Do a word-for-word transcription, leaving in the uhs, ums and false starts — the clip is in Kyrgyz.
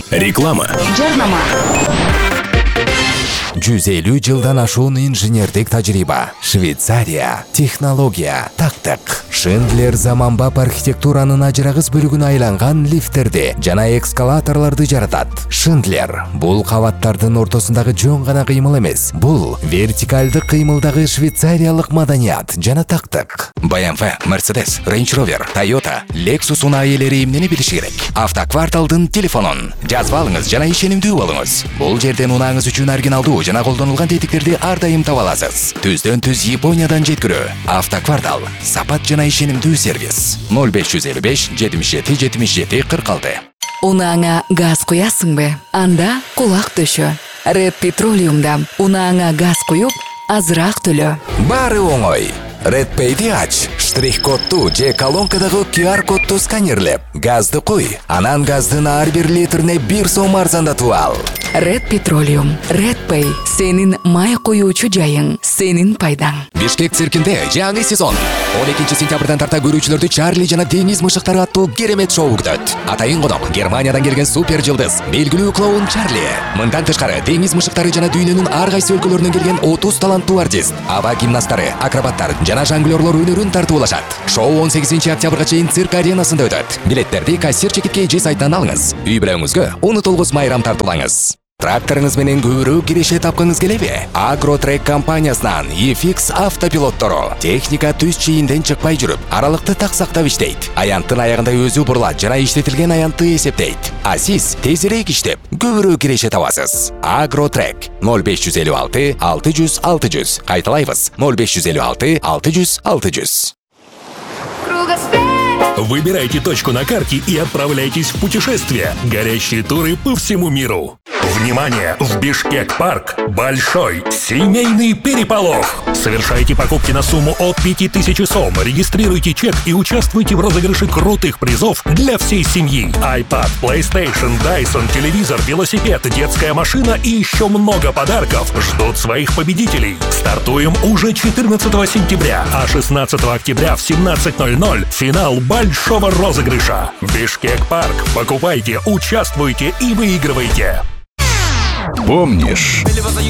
Реклама. Жарнама. жүз элүү жылдан ашуун инженердик тажрыйба. Швейцария. Технология. Тактык. Шиндлер заманбап архитектуранын ажырагыс бөлүгүнө айланган лифттерди жана эскалаторлорду жаратат. Шиндлер бул кабаттардын ортосундагы жөн гана кыймыл эмес. Бул вертикалдык кыймылдагы швейцариялык маданият жана тактык. бэ эм вэ, Mercedes, Range Rover, Toyota, Lexus унаайлери эмнени билиши керек? Автокварталдын телефонун жазып алыңыз жана ишенимдүү болуңуз. Бул жерден унааңыз үчүн оригиналдуу жана колдонулган тетиктерди ар дайым таба аласыз. Түздөн түз Япониядан жеткирүү. Автоквартал сапат жана ишенимдүү сервис. ноль беш жүз элүү беш жетимиш жети жетимиш жети кырк алты. Унааңа газ куясыңбы? Анда кулак төшө. Red Petroleum'да унааңа газ куюп, азыраак төлө. Бары оңой. Red Pay'ди ач, штрих-кодту же колонкадагы ку ар кодту сканерлеп, газды куй, анан газдын ар бир литрине бир сом арзандатып ал. Red Petroleum, Red Pay, сенин май куюучу жайың, сенин пайдаң. Бишкек циркинде жаңы сезон. он экинчи сентябрдан тарта көрүүчүлөрдү Чарли жана Дениз мышыктары аттуу керемет шоу күтөт. Атайын конок Германиядан келген супер жылдыз, белгилүү клоун Чарли. Мындан тышкары Дениз мышыктары жана дүйнөнүн ар кайсы өлкөлөрүнөн келген отуз таланттуу артист, аба гимнасттары, акробаттар жана жонглёрлор өнөрүн тартуулашат. Шоу он сегизинчи октябрга чейин цирк аренасында өтөт. Билеттерди кассир чекитке эже сайтынан алыңыз. Үй бүлөңүзгө унутулгус майрам тартуулаңыз. Тракторыңыз менен көбүрөөк киреше тапкыңыз келеби? Агротрек компаниясынан и эф икс автопилоттору. Техника түз чийинден чыкпай жүрүп, аралыкты так сактап иштейт. Аянттын аягында өзү бурулат жана иштетилген аянтты эсептейт. А сиз тезирээк иштеп, көбүрөөк киреше табасыз. Агротрек ноль беш жүз элүү алты алты жүз алты жүз. Кайталайбыз. ноль беш жүз элүү алты алты жүз алты жүз. Выбирайте точку на карте и отправляйтесь в путешествие. Горящие туры по всему миру. Внимание! В Бишкек-парк большой семейный переполох. Совершайте покупки на сумму от пяти тысяч сом, регистрируйте чек и участвуйте в розыгрыше крутых призов для всей семьи. iPad, PlayStation, Dyson, телевизор, велосипед, детская машина и еще много подарков ждут своих победителей. Стартуем уже четырнадцатого сентября, а шестнадцатого октября в семнадцать ноль ноль финал большого розыгрыша. Бишкек-парк. Покупайте, участвуйте и выигрывайте. Помнишь?